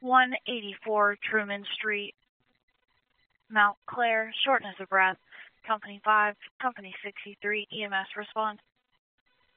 184 Truman Street, Mount Clair, shortness of breath. Company 5, Company 63, EMS respond.